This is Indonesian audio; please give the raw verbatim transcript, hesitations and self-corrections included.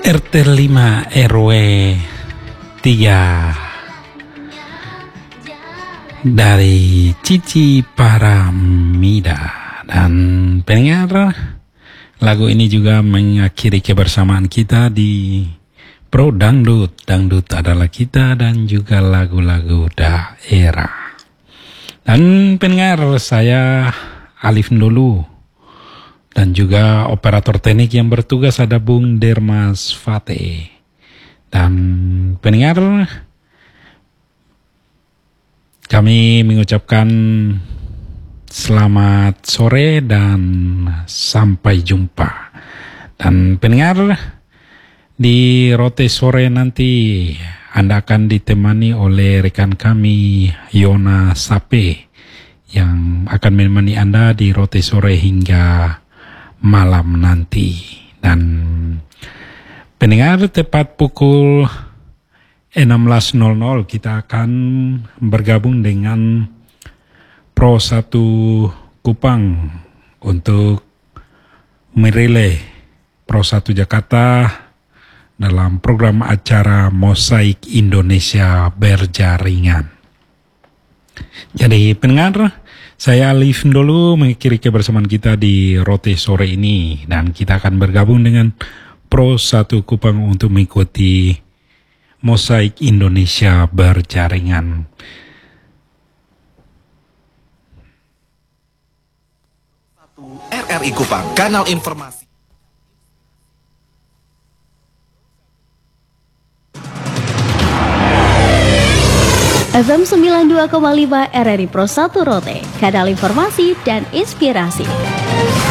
R T lima R W tiga dari Cici Paramida. Dan pendengar, lagu ini juga mengakhiri kebersamaan kita di Pro Dangdut. Dangdut adalah kita dan juga lagu-lagu daerah. Dan pendengar, saya Alif dulu. Dan juga operator teknik yang bertugas ada Bung Dermas Fate. Dan pendengar, kami mengucapkan selamat sore dan sampai jumpa. Dan pendengar, di Rote Sore nanti Anda akan ditemani oleh rekan kami Yona Sape yang akan menemani Anda di Rote Sore hingga malam nanti. Dan pendengar, tepat pukul enam belas nol nol kita akan bergabung dengan Pro satu Kupang untuk merelay Pro satu Jakarta dalam program acara Mosaik Indonesia Berjaringan. Jadi pendengar, saya Alif dulu mengakhiri kebersamaan kita di Rote Sore ini, dan kita akan bergabung dengan Pro satu Kupang untuk mengikuti Mosaik Indonesia Berjaringan. R R I Kupang, kanal informasi. F M sembilan puluh dua koma lima R R I Pro satu Rote, kanal informasi dan inspirasi.